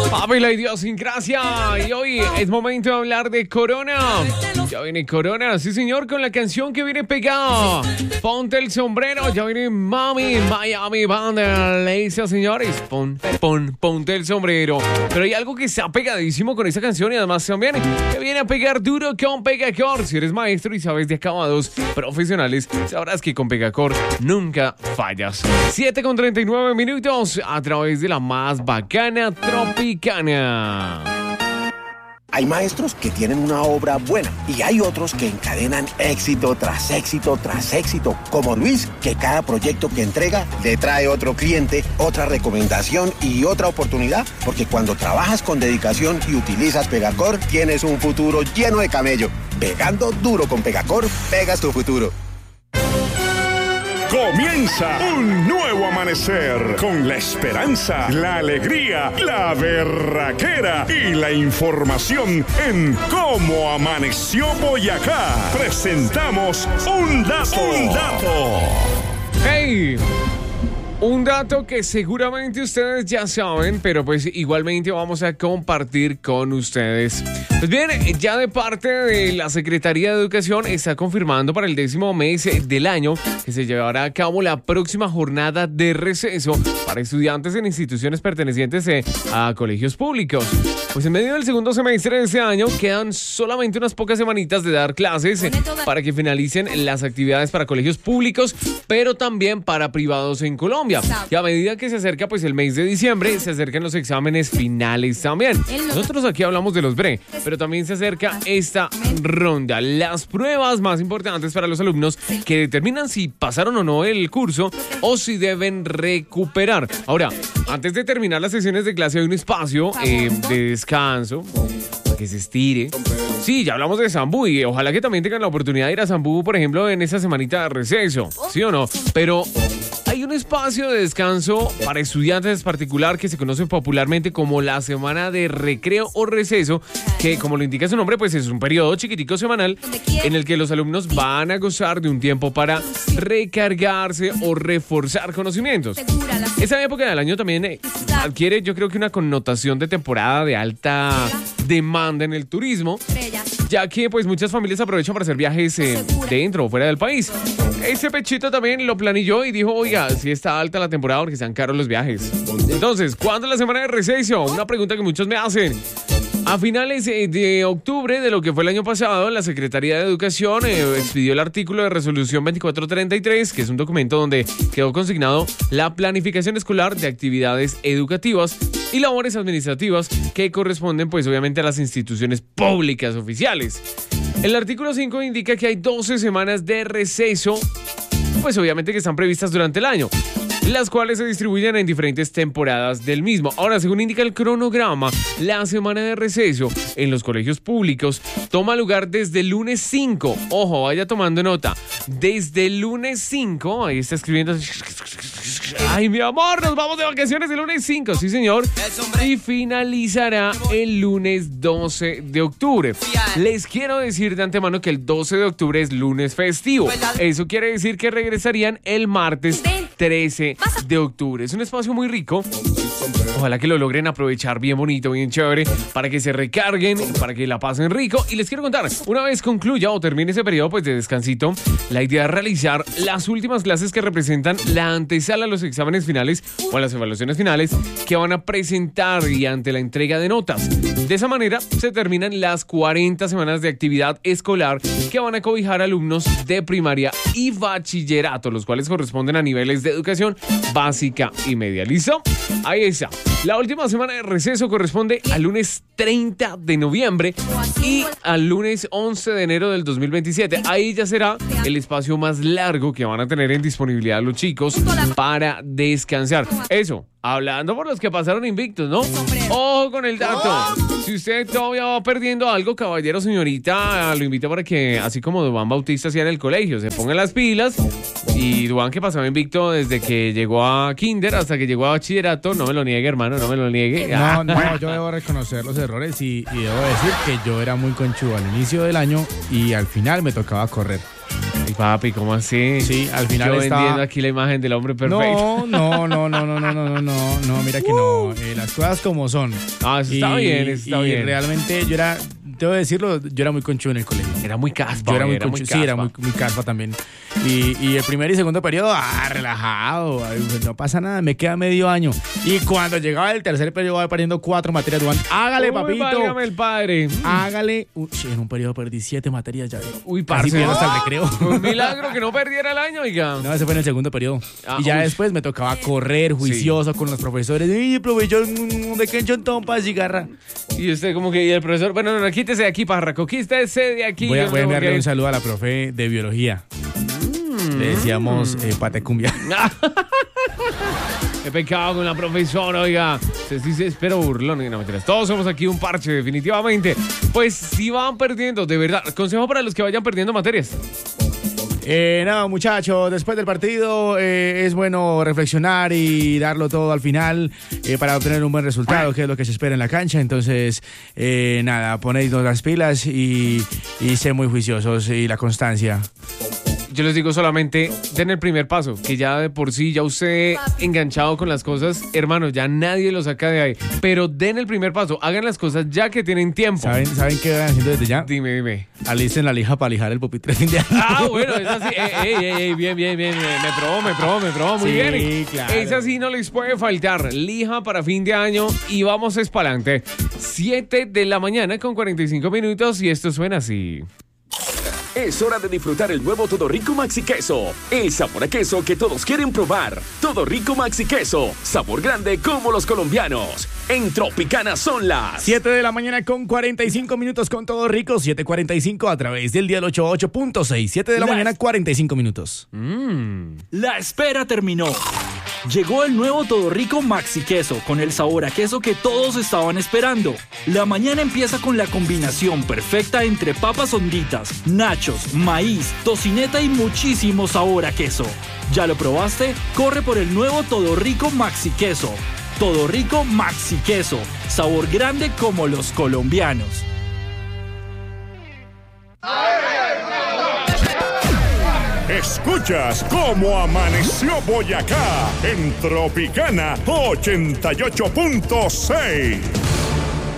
Papi, la idiosincrasia. Y hoy es momento de hablar de Corona. Ya viene Corona, sí señor, con la canción que viene pegada. Ponte el sombrero, ya viene Mami, Miami Banda. Le dice a señores, ponte el sombrero. Pero hay algo que está pegadísimo con esa canción y además también que viene a pegar duro con Pegacor. Si eres maestro y sabes de acabados profesionales, sabrás que con Pegacor nunca fallas. 7:39 a través de la más bacana Tropicana. Hay maestros que tienen una obra buena y hay otros que encadenan éxito tras éxito tras éxito, como Luis, que cada proyecto que entrega le trae otro cliente, otra recomendación y otra oportunidad, porque cuando trabajas con dedicación y utilizas Pegacor, tienes un futuro lleno de camello. Pegando duro con Pegacor, pegas tu futuro. Comienza un nuevo amanecer con la esperanza, la alegría, la berraquera y la información en Cómo Amaneció Boyacá. Presentamos un dato. ¡Hey! Un dato que seguramente ustedes ya saben, pero pues igualmente vamos a compartir con ustedes. Pues bien, ya de parte de la Secretaría de Educación está confirmando para el 10º mes del año que se llevará a cabo la próxima jornada de receso para estudiantes en instituciones pertenecientes a colegios públicos. Pues en medio del segundo semestre de este año quedan solamente unas pocas semanitas de dar clases para que finalicen las actividades para colegios públicos, pero también para privados en Colombia. Y a medida que se acerca pues el mes de diciembre, se acercan los exámenes finales también. Nosotros aquí hablamos de los BRE, pero también se acerca esta ronda, las pruebas más importantes para los alumnos que determinan si pasaron o no el curso o si deben recuperar. Ahora, antes de terminar las sesiones de clase hay un espacio de descanso para que se estire. Sí, ya hablamos de Zambú y ojalá que también tengan la oportunidad de ir a Zambú, por ejemplo, en esa semanita de receso, ¿sí o no? Pero hay un espacio de descanso para estudiantes particular que se conoce popularmente como la semana de recreo o receso, que como lo indica su nombre, pues es un periodo chiquitico semanal en el que los alumnos van a gozar de un tiempo para recargarse o reforzar conocimientos. Esa época del año también adquiere, yo creo que una connotación de temporada de alta demanda en el turismo, ya que pues muchas familias aprovechan para hacer viajes dentro o fuera del país. Ese pechito también lo planilló y dijo, oiga, si está alta la temporada porque están caros los viajes. Entonces, ¿cuándo es la semana de receso? Una pregunta que muchos me hacen. A finales de octubre de lo que fue el año pasado, la Secretaría de Educación expidió el artículo de resolución 2433, que es un documento donde quedó consignado la planificación escolar de actividades educativas y labores administrativas que corresponden pues obviamente a las instituciones públicas oficiales. El artículo 5 indica que hay 12 semanas de receso, pues obviamente que están previstas durante el año, las cuales se distribuyen en diferentes temporadas del mismo. Ahora, según indica el cronograma, la semana de receso en los colegios públicos toma lugar desde el lunes 5. Ojo, vaya tomando nota. Desde el lunes 5, ahí está escribiendo. Ay, mi amor, nos vamos de vacaciones el lunes 5, sí señor. Y finalizará el lunes 12 de octubre. Les quiero decir de antemano que el 12 de octubre es lunes festivo. Eso quiere decir que regresarían el martes 13 de octubre. Es un espacio muy rico. Ojalá que lo logren aprovechar bien bonito, bien chévere, para que se recarguen, para que la pasen rico. Y les quiero contar, una vez concluya o termine ese periodo pues de descansito, la idea es realizar las últimas clases que representan la antesala a los exámenes finales o a las evaluaciones finales que van a presentar y ante la entrega de notas. De esa manera se terminan las 40 semanas de actividad escolar que van a cobijar alumnos de primaria y bachillerato, los cuales corresponden a niveles de educación básica y media. ¿Listo? Ahí está. La última semana de receso corresponde al lunes 30 de noviembre y al lunes 11 de enero del 2027. Ahí ya será el espacio más largo que van a tener en disponibilidad los chicos para descansar. Eso, hablando por los que pasaron invictos, ¿no? Ojo con el dato. Si usted todavía va perdiendo algo, caballero, señorita, lo invito para que, así como Duván Bautista hacía en el colegio, se pongan las pilas. Y Duván, que pasaba invicto desde que llegó a kinder hasta que llegó a bachillerato, no me lo niegue, hermano, no me lo niegue. No, yo debo reconocer los errores y debo decir que yo era muy conchudo al inicio del año y al final me tocaba correr. Ay, papi, ¿cómo así? Sí, al final yo estaba... vendiendo aquí la imagen del hombre perfecto. No, mira que no. Las cosas como son. Ah, eso está bien, eso está bien. Realmente yo era, debo decirlo, yo era muy conchudo en el colegio. Era muy caspa. Yo era muy conchudo, sí, era muy caspa también. Y el primer y segundo periodo, relajado, no pasa nada, me queda medio año. Y cuando llegaba el tercer periodo, voy perdiendo 4 materias. Hágale, papito. Válgame el padre. Hágale. En un periodo perdí 7 materias ya. Uy, parce. Casi pierdo hasta el recreo. Un milagro que no perdiera el año, oiga. No, ese fue en el segundo periodo. Y ya después me tocaba correr juicioso con los profesores. ¡Ey, profesor, de qué chontón para cigarra! Y usted como que, y el profesor, bueno, no, quítese de aquí, pajarraco, quítese de aquí. Voy a enviarle un saludo a la profe de biología. Le decíamos patecumbia. Qué pecado con la profesora, oiga. Se dice, espero burlón. No, mentiras. Todos somos aquí un parche, definitivamente. Pues si van perdiendo, de verdad. Consejo para los que vayan perdiendo materias. No, muchachos, después del partido es bueno reflexionar y darlo todo al final para obtener un buen resultado, que es lo que se espera en la cancha. Entonces, nada, ponéis las pilas y sé muy juiciosos y la constancia. Yo les digo solamente, den el primer paso, que ya de por sí, ya usted enganchado con las cosas, hermano, ya nadie lo saca de ahí. Pero den el primer paso, hagan las cosas ya que tienen tiempo. ¿Saben qué van haciendo desde ya? Dime. Alisten la lija para lijar el pupitre fin de año. Ah, bueno, es así. Bien. Me probó, muy bien. Sí, claro. Esa sí no les puede faltar. Lija para fin de año y vamos para adelante. 7 de la mañana con 45 minutos y esto suena así. Es hora de disfrutar el nuevo Todo Rico Maxi Queso. El sabor a queso que todos quieren probar. Todo Rico Maxi Queso. Sabor grande como los colombianos. En Tropicana son las 7 de la mañana con 45 minutos con Todo Rico. 7:45 a través del dial 88.6. 7 de la mañana, 45 minutos. La espera terminó. Llegó el nuevo Todo Rico Maxi Queso con el sabor a queso que todos estaban esperando. La mañana empieza con la combinación perfecta entre papas honditas, nachos, maíz, tocineta y muchísimo sabor a queso. ¿Ya lo probaste? Corre por el nuevo Todo Rico Maxi Queso. Todo Rico Maxi Queso. Sabor grande como los colombianos. Escuchas cómo amaneció Boyacá en Tropicana 88.6.